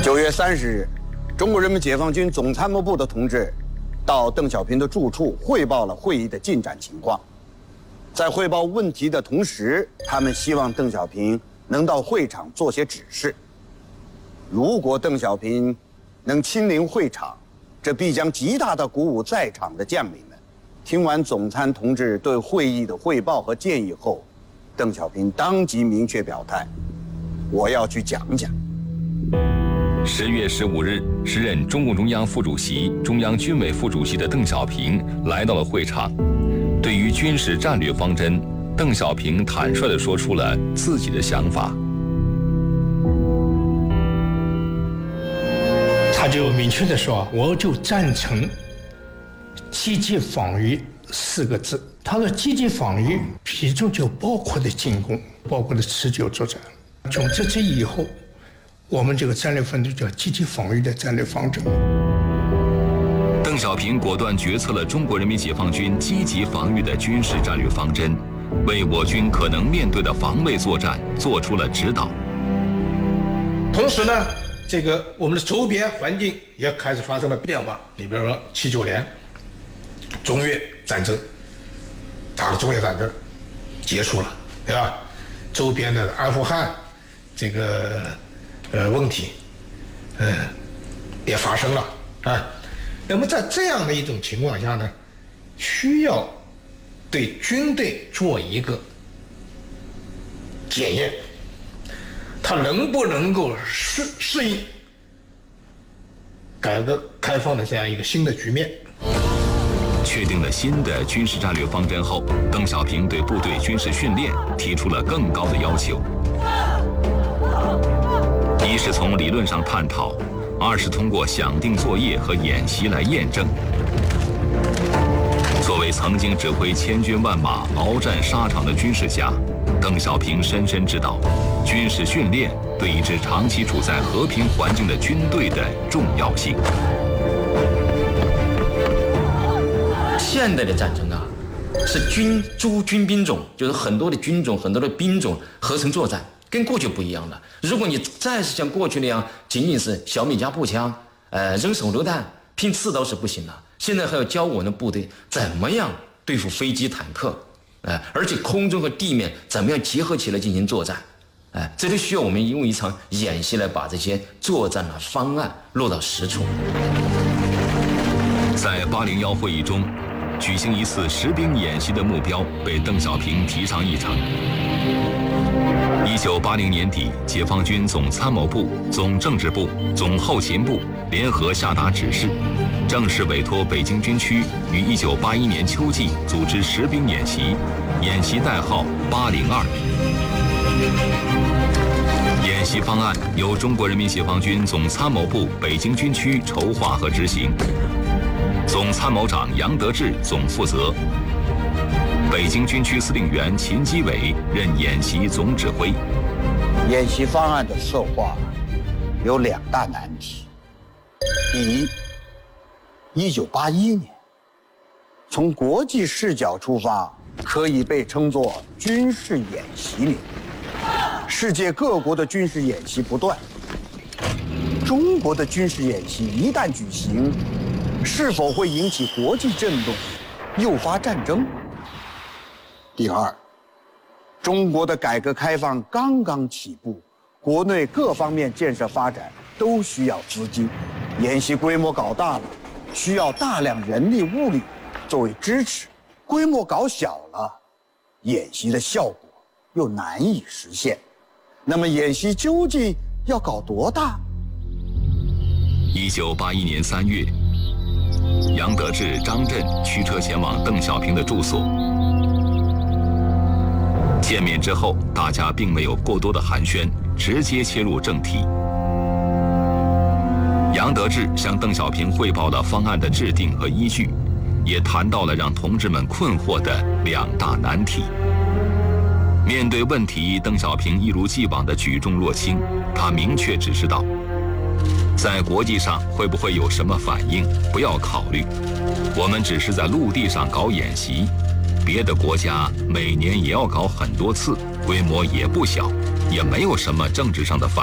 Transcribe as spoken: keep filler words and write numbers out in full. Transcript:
九月三十日，中国人民解放军总参谋部的同志到邓小平的住处汇报了会议的进展情况。在汇报问题的同时，他们希望邓小平能到会场做些指示。如果邓小平能亲临会场，这必将极大地鼓舞在场的将领们。听完总参同志对会议的汇报和建议后，邓小平当即明确表态：我要去讲讲。 十月十五日，时任中共中央副主席、中央军委副主席的邓小平来到了会场。对于军事战略方针，邓小平坦率地说出了自己的想法。 他就明确地说：“我就赞成积极防御四个字。”他说：“积极防御，其中就包括了进攻，包括了持久作战。从这次以后，我们这个战略方针叫积极防御的战略方针。” 邓小平果断决策了中国人民解放军积极防御的军事战略方针，为我军可能面对的防卫作战做出了指导。 同时呢，这个我们的周边环境也开始发生了变化。你比如说七九年中越战争，打了中越战争结束了，对吧？周边的阿富汗这个呃问题，呃也发生了啊。那么在这样的一种情况下呢，需要对军队做一个检验，它能不能够适适应改革开放的这样一个新的局面。 确定了新的军事战略方针后，邓小平对部队军事训练提出了更高的要求。一是从理论上探讨，二是通过想定作业和演习来验证。作为曾经指挥千军万马鏖战沙场的军事家，邓小平深深知道军事训练对一支长期处在和平环境的军队的重要性。 现代的战争啊，是军诸军兵种，就是很多的军种、很多的兵种合成作战，跟过去不一样了。如果你再是像过去那样，仅仅是小米加步枪，呃，扔手榴弹、拼刺刀是不行了。现在还要教我们的部队怎么样对付飞机、坦克，呃，而且空中和地面怎么样结合起来进行作战，哎、呃，这都需要我们用一场演习来把这些作战的方案落到实处。 在八零幺会议中，举行一次实兵演习的目标被邓小平提上议程。一九八零年底，解放军总参谋部、总政治部、总后勤部联合下达指示，正式委托北京军区于一九八一年秋季组织实兵演习，演习代号八零二。演习方案由中国人民解放军总参谋部北京军区筹划和执行，总参谋长杨得志总负责。北京军区司令员秦基伟任演习总指挥。 演习方案的策划有两大难题。第一，一九八一年，从国际视角出发，可以被称作军事演习年。世界各国的军事演习不断，中国的军事演习一旦举行，是否会引起国际震动，诱发战争？第二，中国的改革开放刚刚起步，国内各方面建设发展都需要资金，演习规模搞大了，需要大量人力物力作为支持；规模搞小了，演习的效果又难以实现。那么演习究竟要搞多大？ 一九八一年三月，杨得志、张震驱车前往邓小平的住所。见面之后，大家并没有过多的寒暄，直接切入正题。杨得志向邓小平汇报了方案的制定和依据，也谈到了让同志们困惑的两大难题。面对问题，邓小平一如既往的举重若轻，他明确指示道：在国际上会不会有什么反应，不要考虑，我们只是在陆地上搞演习，别的国家每年也要搞很多次，规模也不小，也没有什么政治上的反